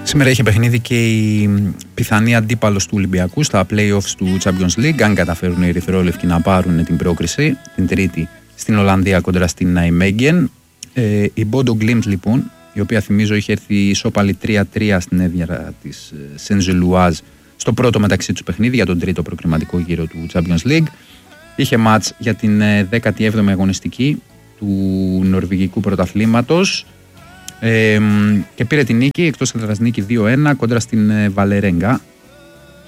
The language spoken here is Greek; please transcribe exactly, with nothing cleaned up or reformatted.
Σήμερα είχε παιχνίδι και η πιθανή αντίπαλος του Ολυμπιακού στα play-offs του Champions League, αν καταφέρουν οι ερυθρόλευκοι να πάρουν την πρόκριση την Τρίτη στην Ολλανδία κόντρα στην Ναϊμέγγεν. Ε, η Bodo Glimt λοιπόν, η οποία θυμίζω είχε έρθει ισόπαλη τρία τρία στην έδρα της Saint-Gilloise στο πρώτο μεταξύ τους παιχνίδι για τον τρίτο προκριματικό γύρο του Champions League. Είχε μάτς για την δέκατη έβδομη αγωνιστική του νορβηγικού πρωταθλήματος ε, και πήρε την νίκη εκτός έδρας νίκη δύο ένα κόντρα στην Βαλερέγκα.